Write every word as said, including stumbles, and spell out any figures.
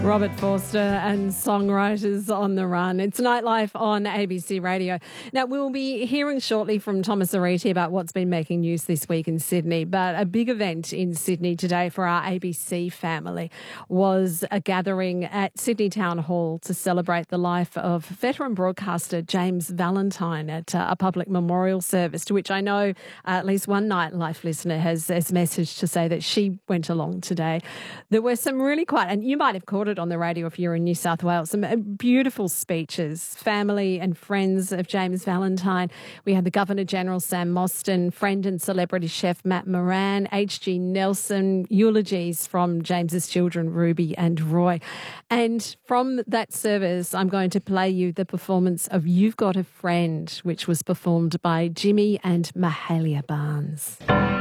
Robert Forster and Songwriters on the Run. It's Nightlife on A B C Radio. Now, we'll be hearing shortly from Thomas Ariti about what's been making news this week in Sydney, but a big event in Sydney today for our A B C family was a gathering at Sydney Town Hall to celebrate the life of veteran broadcaster James Valentine at a public memorial service, to which I know uh, at least one Nightlife listener has, has messaged to say that she went along today. There were some really quite, and you might have caught it on the radio if you're in New South Wales, some beautiful speeches, family and friends of James Valentine. We had the Governor-General Sam Mostyn, friend and celebrity chef Matt Moran, H G Nelson, eulogies from James's children Ruby and Roy. And from that service, I'm going to play you the performance of You've Got a Friend, which was performed by Jimmy and Mahalia Barnes.